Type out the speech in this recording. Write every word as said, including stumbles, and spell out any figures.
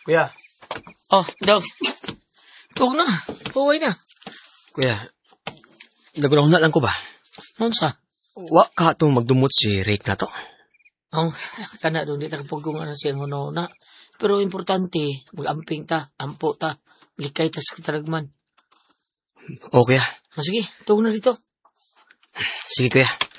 Kuya. Oh, dog. Tuwag na. Uway na. Kuya, nagulong na lang ko ba? Ano sa? Wa ka itong magdumot si Rick na to. Ang, kana doon, di nakapagkong na siyang huno na. Pero importante, mag-amping ta, ampo ta, likay ta sa kataragman. O kuya. Oh, sige, tuwag na dito. Sige kuya.